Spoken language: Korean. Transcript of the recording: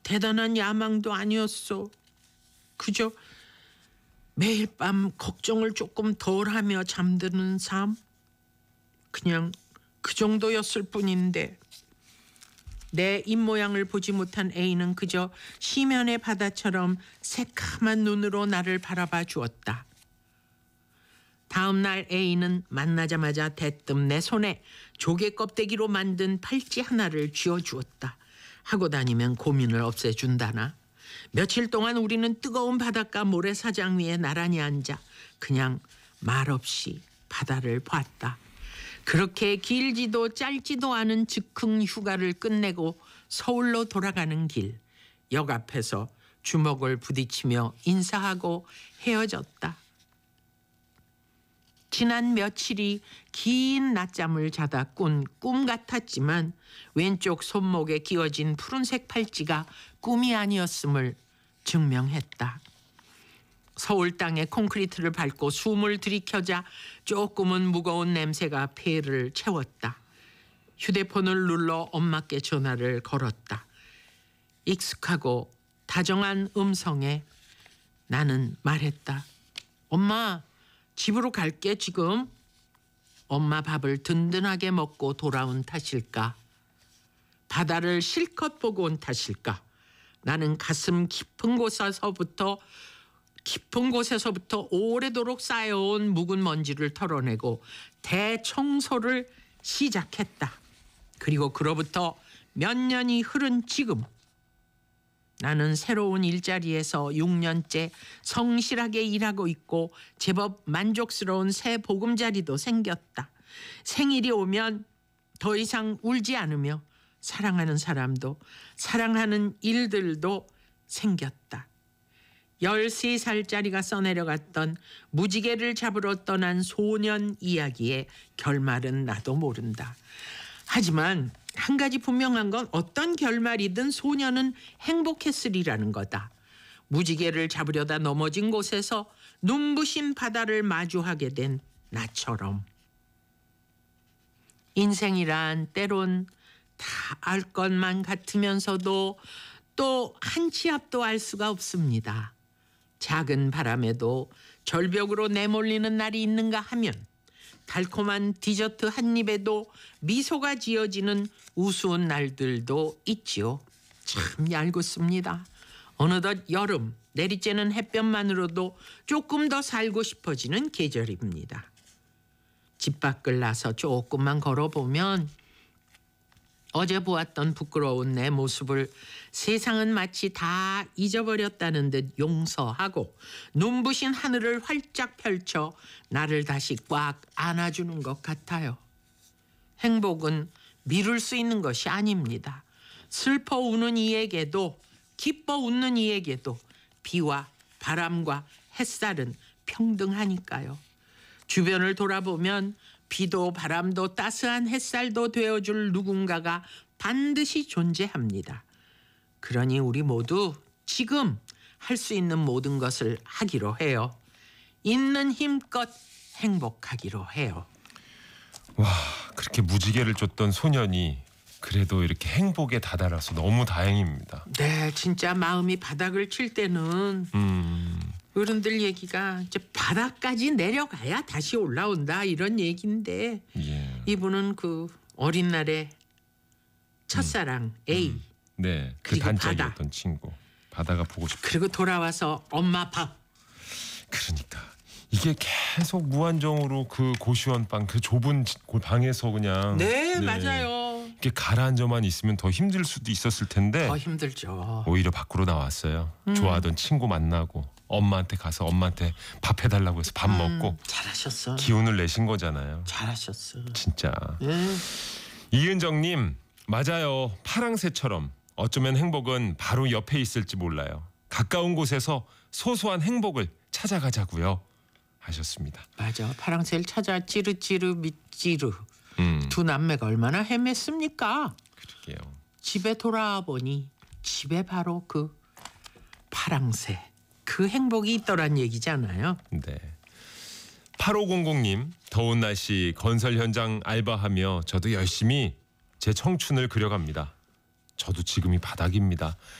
대단한 야망도 아니었어. 그저 매일 밤 걱정을 조금 덜하며 잠드는 삶. 그냥 그 정도였을 뿐인데 내 입모양을 보지 못한 A는 그저 시면의 바다처럼 새카만 눈으로 나를 바라봐 주었다. 다음 날 A는 만나자마자 대뜸 내 손에 조개 껍데기로 만든 팔찌 하나를 쥐어주었다. 하고 다니면 고민을 없애준다나. 며칠 동안 우리는 뜨거운 바닷가 모래사장 위에 나란히 앉아 그냥 말없이 바다를 봤다. 그렇게 길지도 짧지도 않은 즉흥 휴가를 끝내고 서울로 돌아가는 길, 역 앞에서 주먹을 부딪히며 인사하고 헤어졌다. 지난 며칠이 긴 낮잠을 자다 꾼 꿈 같았지만 왼쪽 손목에 끼워진 푸른색 팔찌가 꿈이 아니었음을 증명했다. 서울 땅에 콘크리트를 밟고 숨을 들이켜자 조금은 무거운 냄새가 폐를 채웠다. 휴대폰을 눌러 엄마께 전화를 걸었다. 익숙하고 다정한 음성에 나는 말했다. 엄마, 집으로 갈게 지금. 엄마 밥을 든든하게 먹고 돌아온 탓일까? 바다를 실컷 보고 온 탓일까? 나는 가슴 깊은 곳에서부터 오래도록 쌓여온 묵은 먼지를 털어내고 대청소를 시작했다. 그리고 그로부터 몇 년이 흐른 지금 나는 새로운 일자리에서 6년째 성실하게 일하고 있고 제법 만족스러운 새 보금자리도 생겼다. 생일이 오면 더 이상 울지 않으며 사랑하는 사람도 사랑하는 일들도 생겼다. 13살짜리가 써내려갔던 무지개를 잡으러 떠난 소년 이야기의 결말은 나도 모른다. 하지만 한 가지 분명한 건 어떤 결말이든 소년은 행복했으리라는 거다. 무지개를 잡으려다 넘어진 곳에서 눈부신 바다를 마주하게 된 나처럼. 인생이란 때론 다 알 것만 같으면서도 또 한 치 앞도 알 수가 없습니다. 작은 바람에도 절벽으로 내몰리는 날이 있는가 하면 달콤한 디저트 한 입에도 미소가 지어지는 우스운 날들도 있지요. 참 얄궂습니다. 어느덧 여름, 내리쬐는 햇볕만으로도 조금 더 살고 싶어지는 계절입니다. 집 밖을 나서 조금만 걸어보면 어제 보았던 부끄러운 내 모습을 세상은 마치 다 잊어버렸다는 듯 용서하고 눈부신 하늘을 활짝 펼쳐 나를 다시 꽉 안아주는 것 같아요. 행복은 미룰 수 있는 것이 아닙니다. 슬퍼 우는 이에게도 기뻐 웃는 이에게도 비와 바람과 햇살은 평등하니까요. 주변을 돌아보면 비도 바람도 따스한 햇살도 되어줄 누군가가 반드시 존재합니다. 그러니 우리 모두 지금 할 수 있는 모든 것을 하기로 해요. 있는 힘껏 행복하기로 해요. 와, 그렇게 무지개를 줬던 소년이 그래도 이렇게 행복에 다다라서 너무 다행입니다. 네, 진짜 마음이 바닥을 칠 때는 어른들 얘기가 이제 바닥까지 내려가야 다시 올라온다 이런 얘기인데 예. 이분은 그 어린 날의 첫사랑 A 네, 그 그리고 단짝이었던 바다. 친구. 바다가 보고 싶다. 그리고 돌아와서 엄마 밥. 그러니까 이게 계속 무한정으로 그 고시원 방, 그 좁은 방에서 그냥 네, 맞아요. 이렇게 가라앉아만 있으면 더 힘들 수도 있었을 텐데 더 힘들죠. 오히려 밖으로 나왔어요. 좋아하던 친구 만나고 엄마한테 가서 엄마한테 밥 해달라고 해서 밥 먹고 잘하셨어. 기운을 내신 거잖아요. 잘하셨어. 진짜. 예. 이은정님, 맞아요. 파랑새처럼 어쩌면 행복은 바로 옆에 있을지 몰라요. 가까운 곳에서 소소한 행복을 찾아가자고요. 하셨습니다. 맞아. 파랑새를 찾아 찌르찌르 밑찌르. 음. 두 남매가 얼마나 헤맸습니까? 그러게요. 집에 돌아와 보니 집에 바로 그 파랑새. 그 행복이 있더란 얘기잖아요. 네. 8500님, 더운 날씨 건설 현장 알바하며 저도 열심히 제 청춘을 그려갑니다. 저도 지금이 바닥입니다.